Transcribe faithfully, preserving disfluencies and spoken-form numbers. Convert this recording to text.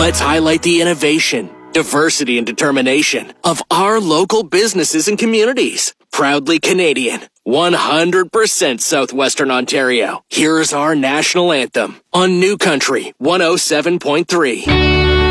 Let's highlight the innovation, diversity, and determination of our local businesses and communities. Proudly Canadian, one hundred percent Southwestern Ontario. Here's our national anthem on New Country one oh seven point three.